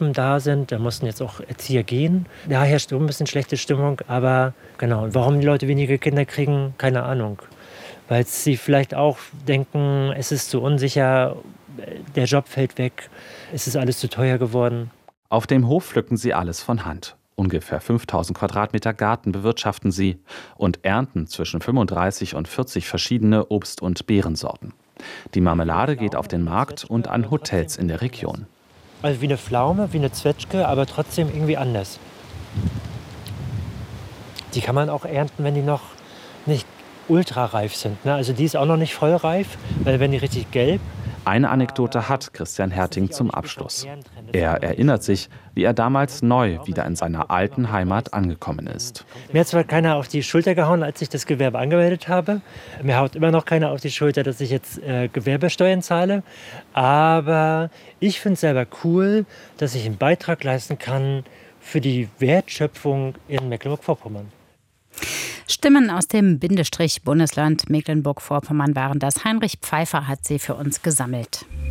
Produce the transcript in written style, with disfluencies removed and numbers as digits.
Gruppen da sind. Da mussten jetzt auch Erzieher gehen. Da herrscht so ein bisschen schlechte Stimmung. Aber genau, und warum die Leute weniger Kinder kriegen, keine Ahnung. Weil sie vielleicht auch denken, es ist zu unsicher, der Job fällt weg, es ist alles zu teuer geworden. Auf dem Hof pflücken sie alles von Hand. Ungefähr 5000 Quadratmeter Garten bewirtschaften sie und ernten zwischen 35 und 40 verschiedene Obst- und Beerensorten. Die Marmelade geht auf den Markt und an Hotels in der Region. Also wie eine Pflaume, wie eine Zwetschge, aber trotzdem irgendwie anders. Die kann man auch ernten, wenn die noch nicht ultrareif sind. Ne? Also die ist auch noch nicht voll reif, weil dann werden die richtig gelb. Eine Anekdote hat Christian Herting zum Abschluss. Er erinnert sich, wie er damals neu wieder in seiner alten Heimat angekommen ist. Mir hat zwar keiner auf die Schulter gehauen, als ich das Gewerbe angemeldet habe. Mir haut immer noch keiner auf die Schulter, dass ich jetzt Gewerbesteuern zahle. Aber ich finde es selber cool, dass ich einen Beitrag leisten kann für die Wertschöpfung in Mecklenburg-Vorpommern. Stimmen aus dem Bundesland Mecklenburg-Vorpommern waren das. Heinrich Pfeiffer hat sie für uns gesammelt.